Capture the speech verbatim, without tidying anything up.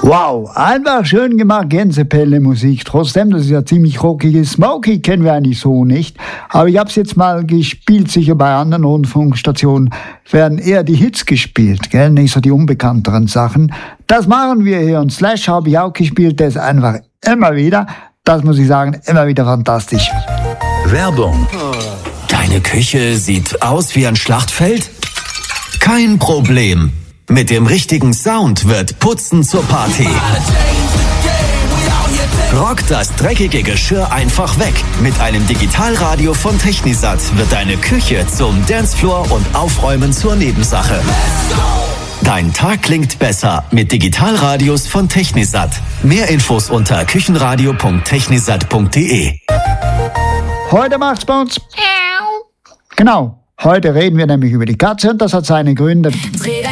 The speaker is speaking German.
Wow, einfach schön gemacht, Gänsepelle-Musik. Trotzdem, das ist ja ziemlich rockige Smokey, kennen wir eigentlich so nicht. Aber ich habe es jetzt mal gespielt, sicher bei anderen Rundfunkstationen werden eher die Hits gespielt, gell? Nicht so die unbekannteren Sachen. Das machen wir hier und Slash habe ich auch gespielt, der ist einfach immer wieder, das muss ich sagen, immer wieder fantastisch. Werbung. Deine Küche sieht aus wie ein Schlachtfeld? Kein Problem. Mit dem richtigen Sound wird Putzen zur Party. Rock das dreckige Geschirr einfach weg. Mit einem Digitalradio von Technisat wird deine Küche zum Dancefloor und Aufräumen zur Nebensache. Dein Tag klingt besser mit Digitalradios von Technisat. Mehr Infos unter küchenradio punkt technisat punkt de. Heute macht's bei uns. Genau. Heute reden wir nämlich über die Katze und das hat seine Gründe.